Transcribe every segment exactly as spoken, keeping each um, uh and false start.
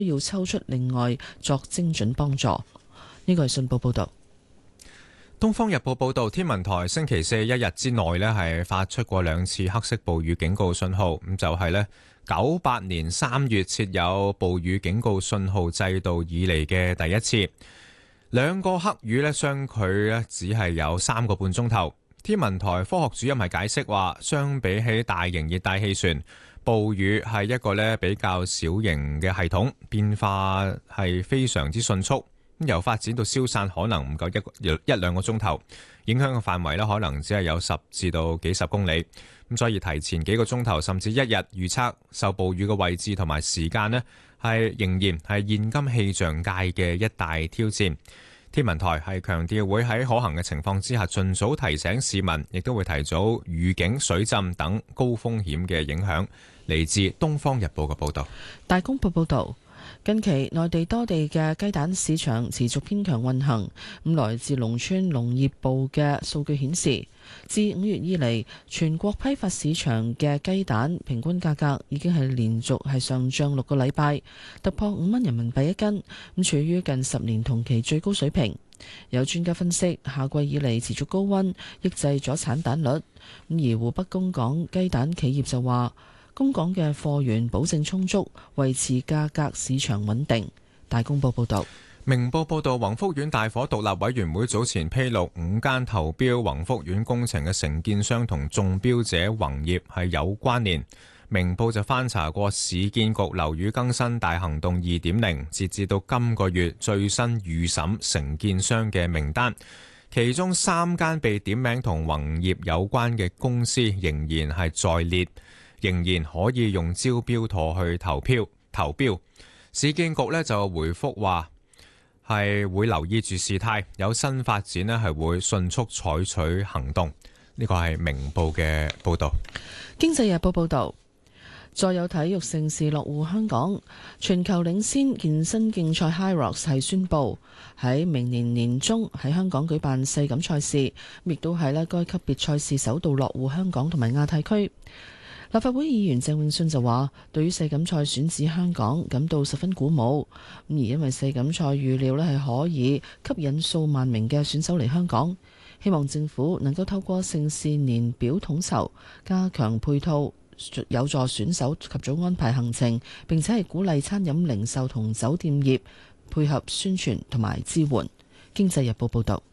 要抽出另外作精準幫助。呢個係信報報導。 東方日報報導，天文台星期四一日之內呢係發出過兩次黑色暴雨警告信號，咁就係呢九八年三月設有暴雨警告信號制度以嚟嘅第一次。兩個黑雨呢相距呢只係有三個半鐘頭。天文台科學主任係解釋話，相比起大型熱帶氣旋，暴雨係一個呢比較小型嘅系統，變化係非常之迅速。由發展到消散可能唔夠一個一兩個鐘頭，影響嘅範圍呢可能只係有十至到幾十公里。咁所以提前幾個鐘頭甚至一日預測受暴雨嘅位置同埋時間呢，係仍然係現今氣象界嘅一大挑戰。天文台係強調會喺可行嘅情況之下，盡早提醒市民，亦都會提早預警水浸等高風險嘅影響。嚟自《東方日報》嘅報導。 大公報報導。近期內地多地嘅雞蛋市場持續偏強運行，咁來自農村農業部嘅數據顯示，自五月以嚟，全國批發市場嘅雞蛋平均價格已經係連續係上漲六個禮拜，突破五蚊人民幣一斤，咁處於近十年同期最高水平。有專家分析，夏季以嚟持續高溫抑制咗產蛋率，咁而湖北供港雞蛋企業就話，供港嘅貨源保證充足，維持價格市場穩定。大公報報道。 明報報道，宏福苑大火獨立委員會早前披露，五間投標宏福苑工程嘅承建商同中標者宏業係有關聯。明報就翻查過市建局樓宇更新大行動二點零，截至到今個月最新預審承建商嘅名單，其中三間被點名同宏業有關嘅公司仍然係在列，仍然可以用招標妥去投票投標。市建局呢就回覆話係會留意住事態，有新發展呢係會迅速採取行動。呢個係明報嘅報導。 經濟日報報導。再有體育盛事落戶香港，全球領先健身競賽 HYROX 係宣布喺明年年中喺香港舉辦世錦賽事，亦都係咧該級別賽事首度落戶香港同埋亞太區。立法會議員鄭泳舜就話，對於世錦賽選址香港感到十分鼓舞，咁而因為世錦賽預料咧係可以吸引數萬名嘅選手嚟香港，希望政府能夠透過盛事年表統籌，加強配套，有助選手及早安排行程，並且係鼓勵餐飲零售同酒店業配合宣傳同埋支援。經濟日報報道。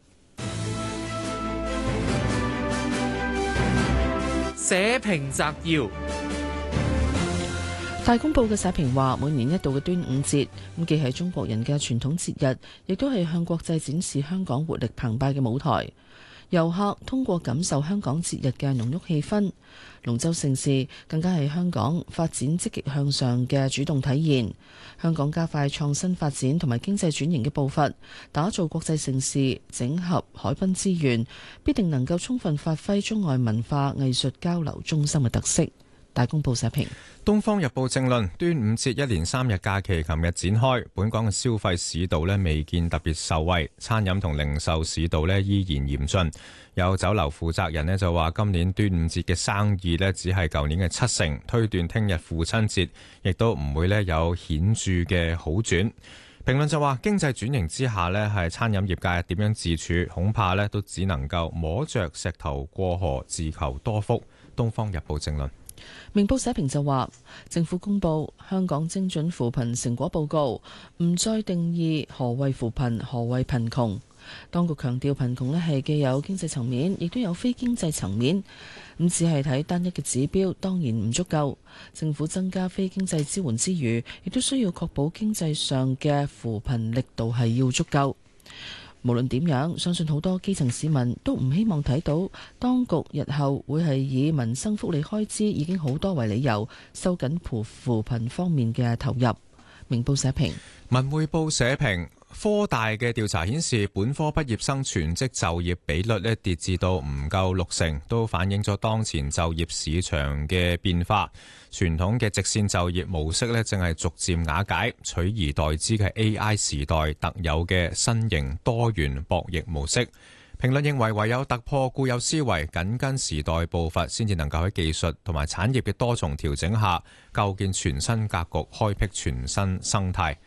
社評摘要。 大公報嘅社評話，每年一度嘅端午節咁既係中國人嘅傳統節日，亦都係向國際展示香港活力澎湃嘅舞台。遊客通過感受香港節日嘅濃郁氣氛，龍舟盛事更加係香港發展積極向上嘅主動體現。香港加快創新發展同埋經濟轉型嘅步伐，打造國際盛事，整合海濱資源，必定能夠充分發揮中外文化藝術交流中心嘅特色。大公報社評。 東方日報正論，端午節一連三日假期琴日展開，本港嘅消費市道呢未見特別受惠，餐飲同零售市道呢依然嚴峻。有酒樓負責人呢就話，今年端午節嘅生意呢只係舊年嘅七成，推斷聽日父親節亦都唔會呢有顯著嘅好轉。評論就話，經濟轉型之下呢係餐飲業界點樣自處，恐怕呢都只能夠摸着石頭過河，自求多福。東方日報正論。 明報社評就話，政府公布香港精準扶貧成果報告，唔再定義何謂扶貧，何謂貧窮。當局強調貧窮咧係既有經濟層面，亦都有非經濟層面。咁只係睇單一嘅指標，當然唔足夠。政府增加非經濟支援之餘，亦都需要確保經濟上嘅扶貧力度係要足夠。無論點樣，相信好多基層市民都唔希望睇到當局日後會係以民生福利開支已經好多為理由，收緊扶扶貧方面嘅投入。明報社評。 文匯報社評。科大嘅調查顯示，本科畢業生全職就業比率咧跌至到唔夠六成，都反映咗當前就業市場嘅變化。傳統嘅直線就業模式咧，正係逐漸瓦解，取而代之嘅 A I 時代特有嘅新型多元博弈模式。 評論認為，唯有突破固有思維，緊跟時代步伐，先至能夠喺技術同埋產業嘅多重調整下，構建全新格局，開闢全新生態。